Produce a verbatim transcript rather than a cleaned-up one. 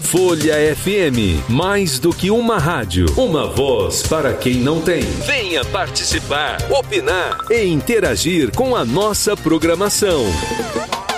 Folha F M, mais do que uma rádio, uma voz para quem não tem. Venha participar, opinar e interagir com a nossa programação.